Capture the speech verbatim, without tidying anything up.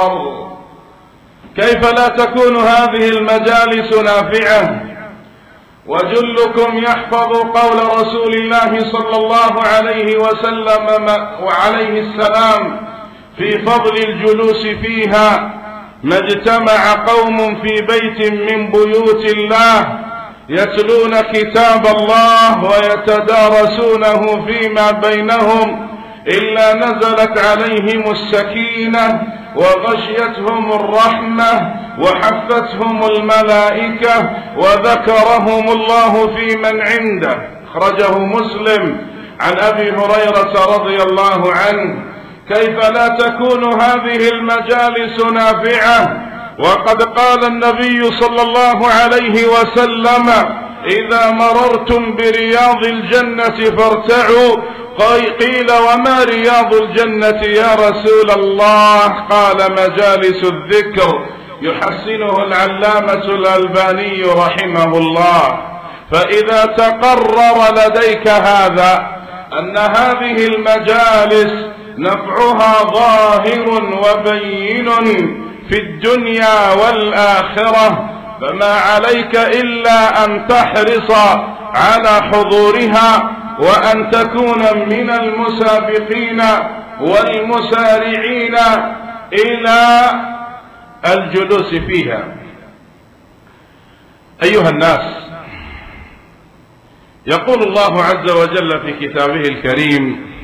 النار. كيف لا تكون هذه المجالس نافعة وجلكم يحفظ قول رسول الله صلى الله عليه وسلم وعليه السلام في فضل الجلوس فيها؟ ما اجتمع قوم في بيت من بيوت الله يتلون كتاب الله ويتدارسونه فيما بينهم إلا نزلت عليهم السكينة وغشيتهم الرحمة وحفتهم الملائكة وذكرهم الله في من عنده. أخرجه مسلم عن أبي هريرة رضي الله عنه. كيف لا تكون هذه المجالس نافعة وقد قال النبي صلى الله عليه وسلم: إذا مررتم برياض الجنة فارتعوا. قيل: وما رياض الجنة يا رسول الله؟ قال: مجالس الذكر. يحسنه العلامة الألباني رحمه الله. فإذا تقرر لديك هذا أن هذه المجالس نفعها ظاهر وبين في الدنيا والآخرة، فما عليك إلا أن تحرص على حضورها وأن تكون من المسابقين والمسارعين إلى الجلوس فيها. أيها الناس، يقول الله عز وجل في كتابه الكريم: